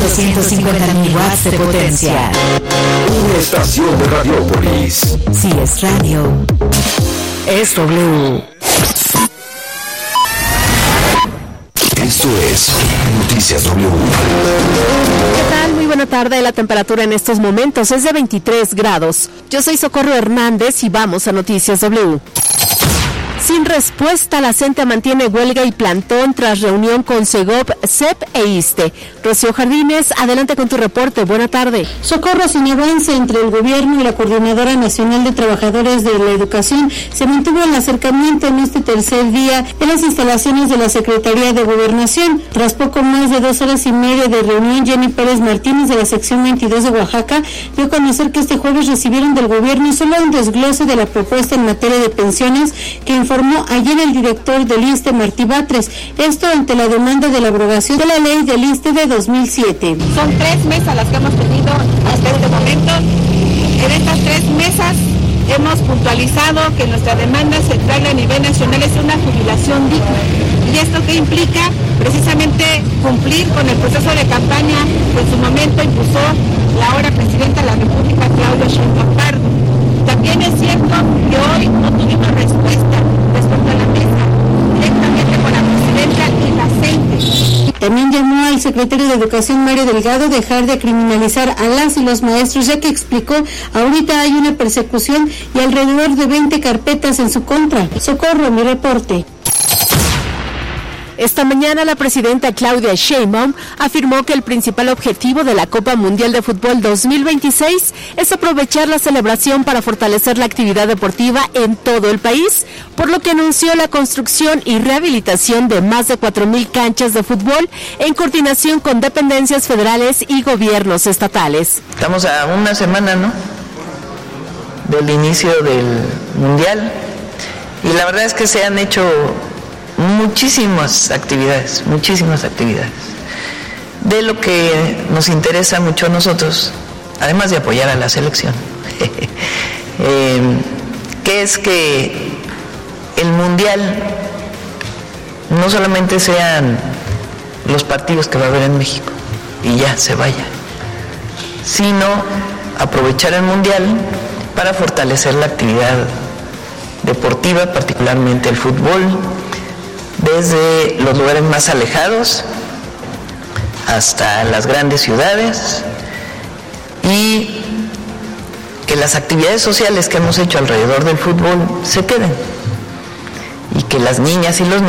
250.000 watts de potencia. Una estación de Radiopolis. Si es radio, es W. Esto es Noticias W. ¿Qué tal? Muy buena tarde. La temperatura en estos momentos es de 23 grados. Yo soy Socorro Hernández y vamos a Noticias W. Sin respuesta, la CENTE mantiene huelga y plantón tras reunión con Segov, CEP e ISSSTE. Rocío Jardines, adelante con tu reporte. Buena tarde. Socorro, sin avance entre el gobierno y la Coordinadora Nacional de Trabajadores de la Educación, se mantuvo el acercamiento en este tercer día en las instalaciones de la Secretaría de Gobernación. Tras poco más de 2 horas y media de reunión, Jenny Pérez Martínez de la sección 22 de Oaxaca dio a conocer que este jueves recibieron del gobierno solo un desglose de la propuesta en materia de pensiones que informó ayer el director del ISSSTE, Martí Batres, esto ante la demanda de la abrogación de la ley del ISSSTE de 2007. Son 3 mesas las que hemos tenido hasta este momento. En estas 3 mesas hemos puntualizado que nuestra demanda central a nivel nacional es una jubilación digna. ¿Y esto qué implica? Precisamente cumplir con el proceso de campaña que en su momento impulsó la ahora presidenta de la República, Claudia Sheinbaum Pardo. También es cierto que hoy no tuvimos respuesta respecto a la mesa directamente con la presidenta y la CENTE. También llamó al secretario de Educación, Mario Delgado, dejar de criminalizar a las y los maestros, ya que explicó, ahorita hay una persecución y alrededor de 20 carpetas en su contra. Socorro, mi reporte. Esta mañana la presidenta Claudia Sheinbaum afirmó que el principal objetivo de la Copa Mundial de Fútbol 2026 es aprovechar la celebración para fortalecer la actividad deportiva en todo el país, por lo que anunció la construcción y rehabilitación de más de 4,000 canchas de fútbol en coordinación con dependencias federales y gobiernos estatales. Estamos a una semana, ¿no?, del inicio del Mundial y la verdad es que se han hecho muchísimas actividades, de lo que nos interesa mucho a nosotros, además de apoyar a la selección, que es que el Mundial no solamente sean los partidos que va a haber en México y ya se vaya, sino aprovechar el Mundial para fortalecer la actividad deportiva, particularmente el fútbol, desde los lugares más alejados hasta las grandes ciudades, y que las actividades sociales que hemos hecho alrededor del fútbol se queden y que las niñas y los niños